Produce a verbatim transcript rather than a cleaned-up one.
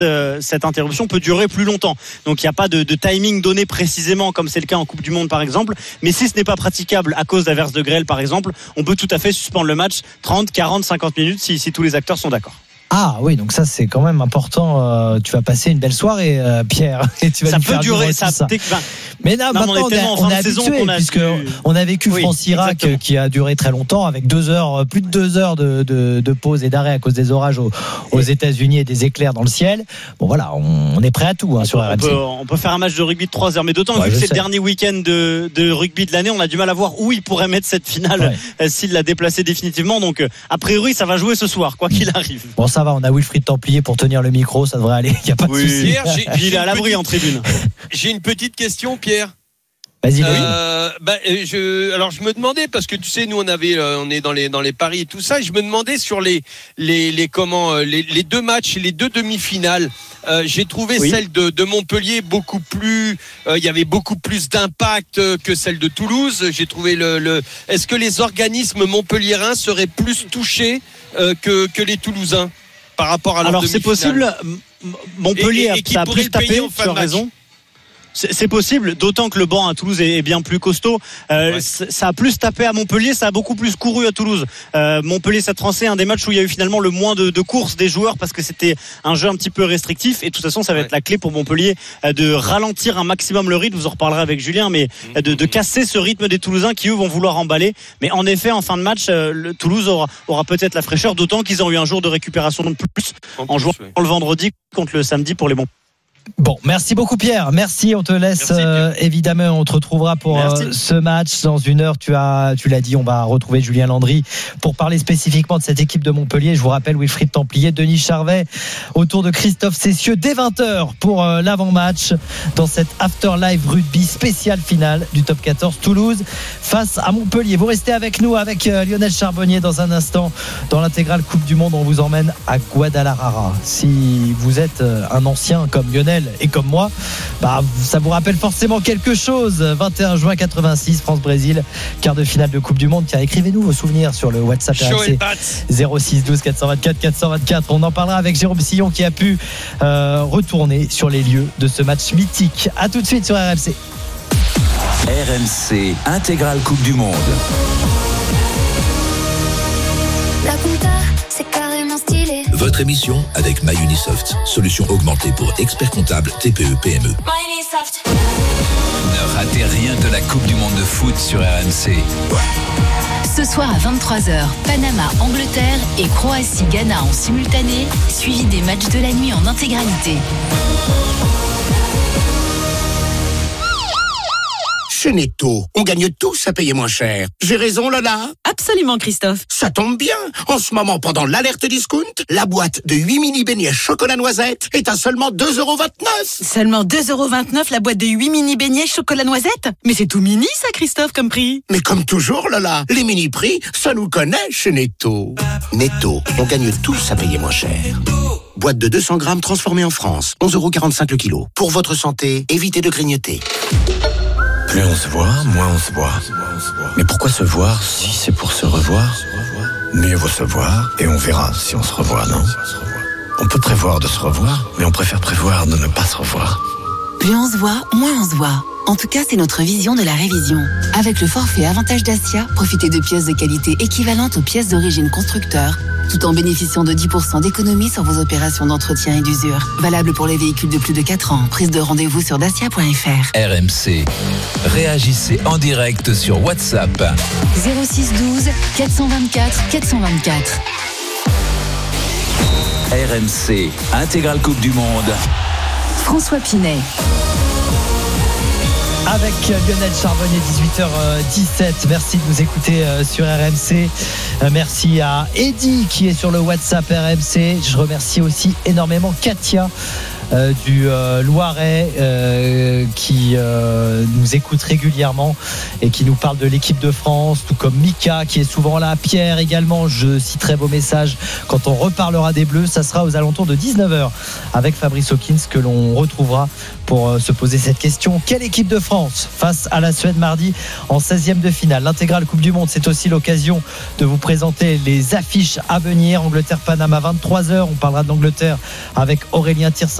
euh, cette interruption peut durer plus longtemps. Donc il n'y a pas de, de timing donné précisément comme c'est le cas en Coupe du Monde par exemple. Mais si ce n'est pas praticable à cause d'averses de grêle par exemple, on peut tout à fait suspendre le match trente, quarante, cinquante minutes si, si tous les acteurs sont d'accord. Ah oui, donc ça c'est quand même important. Euh, tu vas passer une belle soirée, euh, Pierre. Et tu vas ça nous peut faire durer, ça. ça. Ben, mais là, non, maintenant, on est tellement on en fin a de saison habitué, qu'on a puisque pu... on a vécu oui, France Irak exactement. Qui a duré très longtemps avec deux heures, plus de deux heures de, de, de pause et d'arrêt à cause des orages aux, aux États-Unis et des éclairs dans le ciel. Bon voilà, on, on est prêt à tout hein, sur on R M C. Peut, on peut faire un match de rugby de trois heures, mais d'autant ouais, vu que c'est sais. le dernier week-end de, de rugby de l'année, on a du mal à voir où il pourrait mettre cette finale ouais. s'il l'a déplacée définitivement. Donc a priori, ça va jouer ce soir, quoi qu'il arrive. Bon, ça va, on a Wilfried Templier pour tenir le micro, ça devrait aller. Il y a pas de oui. souci. Pierre, j'ai, j'ai il est à l'abri petite, en tribune. J'ai une petite question, Pierre. Vas-y, euh, bah, je, alors je me demandais parce que tu sais nous on avait on est dans les dans les paris et tout ça et je me demandais sur les les les comment les, les deux matchs les deux demi-finales euh, j'ai trouvé oui. celle de, de Montpellier beaucoup plus il euh, y avait beaucoup plus d'impact que celle de Toulouse. J'ai trouvé le, le est-ce que les organismes montpelliérains seraient plus touchés euh, que que les Toulousains par rapport à leur alors demi-finale. C'est possible. Montpellier et, et, et ça a plus tapé, tu as raison. C'est, c'est possible, d'autant que le banc à Toulouse est, est bien plus costaud. Euh, ouais. Ça a plus tapé à Montpellier, ça a beaucoup plus couru à Toulouse. Euh, Montpellier-Stade Français, un des matchs où il y a eu finalement le moins de, de courses des joueurs parce que c'était un jeu un petit peu restrictif. Et de toute façon, ça va ouais. être la clé pour Montpellier euh, de ralentir un maximum le rythme. Vous en reparlerez avec Julien, mais euh, de, de casser ce rythme des Toulousains qui eux vont vouloir emballer. Mais en effet, en fin de match, euh, le Toulouse aura, aura peut-être la fraîcheur, d'autant qu'ils ont eu un jour de récupération de plus en, en jouant ouais. le vendredi contre le samedi pour les bons. Bon, merci beaucoup Pierre. Merci, on te laisse merci, euh, évidemment, on te retrouvera pour euh, ce match dans une heure. Tu as, tu l'as dit, on va retrouver Julien Landry pour parler spécifiquement de cette équipe de Montpellier. Je vous rappelle Wilfried Templier, Denis Charvet autour de Christophe Cessieux dès vingt heures pour euh, l'avant-match dans cette After Live Rugby spéciale finale du Top quatorze Toulouse face à Montpellier. Vous restez avec nous avec euh, Lionel Charbonnier dans un instant dans l'intégrale Coupe du Monde. On vous emmène à Guadalajara. Si vous êtes euh, un ancien comme Lionel et comme moi, bah, ça vous rappelle forcément quelque chose. vingt et un juin quatre-vingt-six, France-Brésil, quart de finale de Coupe du Monde. Tiens, écrivez-nous vos souvenirs sur le WhatsApp R M C zéro six douze quatre cent vingt-quatre quatre cent vingt-quatre. On en parlera avec Jérôme Sillon qui a pu euh, retourner sur les lieux de ce match mythique. A tout de suite sur R M C. R M C intégrale Coupe du Monde. La compta, c'est carrément stylé. Votre émission avec MyUnisoft, solution augmentée pour experts comptables T P E P M E. MyUnisoft. Ne ratez rien de la Coupe du Monde de foot sur R M C. Ce soir à vingt-trois heures, Panama, Angleterre et Croatie, Ghana en simultané, suivi des matchs de la nuit en intégralité. Chez Netto, on gagne tous à payer moins cher. J'ai raison, Lola? Absolument, Christophe. Ça tombe bien. En ce moment, pendant l'alerte discount, la boîte de huit mini beignets chocolat noisette est à seulement deux euros vingt-neuf. Seulement deux euros vingt-neuf la boîte de huit mini beignets chocolat noisette? Mais c'est tout mini, ça, Christophe, comme prix. Mais comme toujours, Lola, les mini prix, ça nous connaît chez Netto. Netto, on gagne tous à payer moins cher. Boîte de deux cents grammes transformée en France, onze euros quarante-cinq le kilo. Pour votre santé, évitez de grignoter. Plus on se voit, moins on se voit. Mais pourquoi se voir si c'est pour se revoir? Mieux vaut se voir et on verra si on se revoit, non? On peut prévoir de se revoir, mais on préfère prévoir de ne pas se revoir. Plus on se voit, moins on se voit. En tout cas, c'est notre vision de la révision. Avec le forfait Avantage Dacia, profitez de pièces de qualité équivalentes aux pièces d'origine constructeur, tout en bénéficiant de dix pour cent d'économie sur vos opérations d'entretien et d'usure. Valable pour les véhicules de plus de quatre ans. Prise de rendez-vous sur dacia point f r. R M C. Réagissez en direct sur WhatsApp. zéro six douze quatre cent vingt-quatre quatre cent vingt-quatre. R M C, intégrale Coupe du Monde. François Pinet. Avec Lionel Charbonnier, dix-huit heures dix-sept. Merci de nous écouter sur R M C. Merci à Eddy qui est sur le WhatsApp R M C. Je remercie aussi énormément Katia euh, du euh, Loiret euh, qui euh, nous écoute régulièrement et qui nous parle de l'équipe de France, tout comme Mika qui est souvent là, Pierre également. Je citerai vos messages quand on reparlera des Bleus. Ça sera aux alentours de dix-neuf heures avec Fabrice Hawkins que l'on retrouvera pour euh, se poser cette question. Quelle équipe de France face à la Suède mardi en seizième de finale? L'intégrale Coupe du Monde, c'est aussi l'occasion de vous présenter les affiches à venir. Angleterre-Panama, vingt-trois heures. On parlera de l'Angleterre avec Aurélien Tirsin